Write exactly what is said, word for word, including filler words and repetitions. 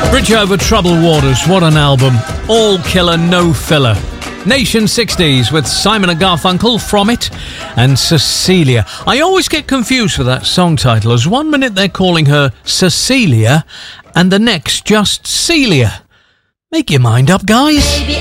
Bridge Over Troubled Waters, what an album. All killer, no filler. Nation sixties with Simon and Garfunkel, From It, and Cecilia. I always get confused with that song title, as one minute they're calling her Cecilia and the next just Celia. Make your mind up, guys.